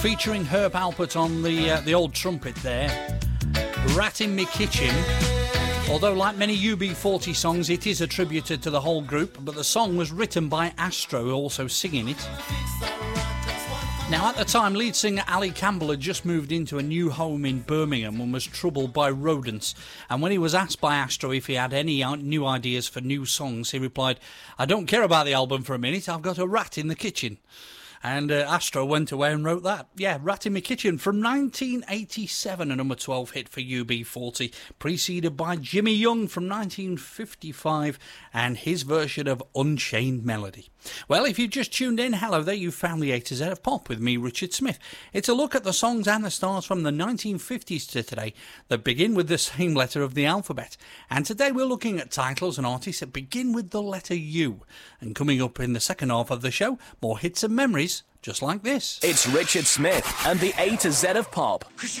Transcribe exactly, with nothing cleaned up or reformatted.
Featuring Herb Alpert on the uh, the old trumpet there. Rat in Me Kitchen. Although, like many U B forty songs, it is attributed to the whole group, but the song was written by Astro, also singing it. Now, at the time, lead singer Ali Campbell had just moved into a new home in Birmingham and was troubled by rodents. And when he was asked by Astro if he had any new ideas for new songs, he replied, "I don't care about the album for a minute, I've got a rat in the kitchen." And uh, Astro went away and wrote that. Yeah, Rat in Me Kitchen from nineteen eighty-seven, a number twelve hit for U B forty, preceded by Jimmy Young from nineteen fifty-five and his version of Unchained Melody. Well, if you've just tuned in, hello there, you've found the A to Z of Pop with me, Richard Smith. It's a look at the songs and the stars from the nineteen fifties to today that begin with the same letter of the alphabet. And today we're looking at titles and artists that begin with the letter U. And coming up in the second half of the show, more hits and memories just like this. It's Richard Smith and the A to Z of Pop.